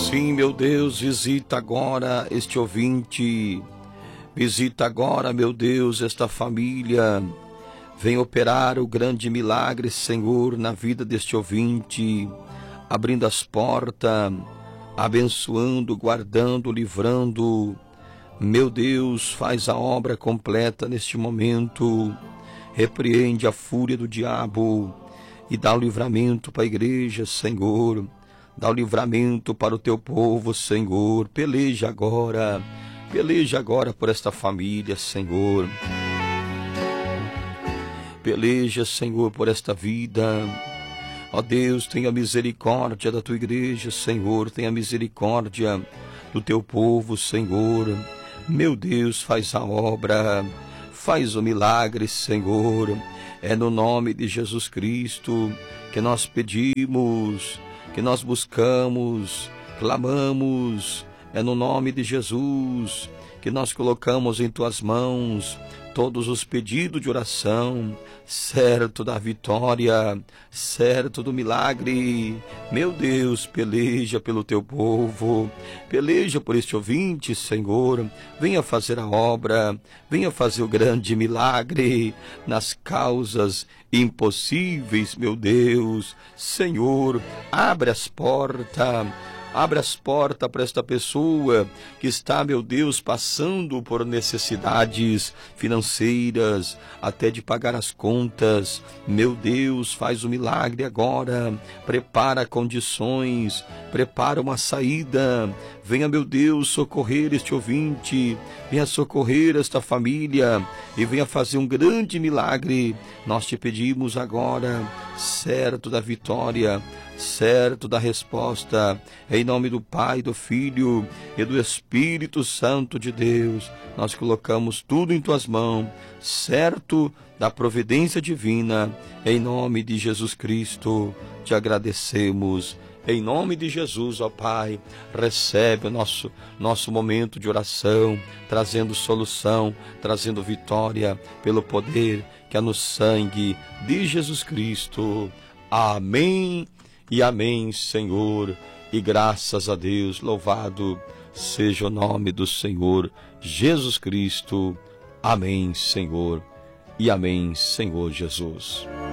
Sim, meu Deus, visita agora este ouvinte, visita agora, meu Deus, esta família. Vem operar o grande milagre, Senhor, na vida deste ouvinte, abrindo as portas, abençoando, guardando, livrando. Meu Deus, faz a obra completa neste momento, repreende a fúria do diabo e dá o livramento para a igreja, Senhor. Dá o livramento para o teu povo, Senhor. Peleja agora por esta família, Senhor. Peleja, Senhor, por esta vida. Ó Deus, tenha misericórdia da tua igreja, Senhor. Tenha misericórdia do teu povo, Senhor. Meu Deus, faz a obra, faz o milagre, Senhor. É no nome de Jesus Cristo que nós pedimos, que nós buscamos, clamamos. É no nome de Jesus que nós colocamos em tuas mãos todos os pedidos de oração, certo da vitória, certo do milagre. Meu Deus, peleja pelo teu povo, peleja por este ouvinte, Senhor. Venha fazer a obra, venha fazer o grande milagre nas causas impossíveis, meu Deus. Senhor, abre as portas. Abre as portas para esta pessoa que está, meu Deus, passando por necessidades financeiras, até de pagar as contas. Meu Deus, faz o milagre agora. Prepara condições, prepara uma saída. Venha, meu Deus, socorrer este ouvinte, venha socorrer esta família e venha fazer um grande milagre. Nós te pedimos agora, certo da vitória, certo da resposta, em nome do Pai, do Filho e do Espírito Santo de Deus. Nós colocamos tudo em tuas mãos, certo da providência divina, em nome de Jesus Cristo. Te agradecemos. Em nome de Jesus, ó Pai, recebe o nosso momento de oração, trazendo solução, trazendo vitória, pelo poder que há no sangue de Jesus Cristo. Amém e amém, Senhor. E graças a Deus, louvado seja o nome do Senhor Jesus Cristo. Amém, Senhor. E amém, Senhor Jesus.